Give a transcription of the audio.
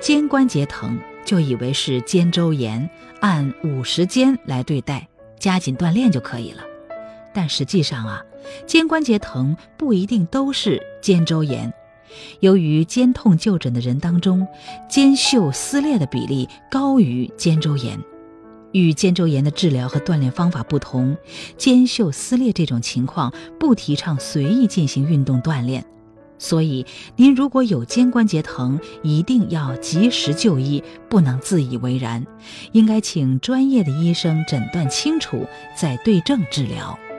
肩关节疼就以为是肩周炎，按50肩来对待，加紧锻炼就可以了。但实际上啊，肩关节疼不一定都是肩周炎。由于肩痛就诊的人当中，肩袖撕裂的比例高于肩周炎。与肩周炎的治疗和锻炼方法不同，肩袖撕裂这种情况不提倡随意进行运动锻炼。所以您如果有肩关节疼，一定要及时就医，不能自以为然，应该请专业的医生诊断清楚，再对症治疗。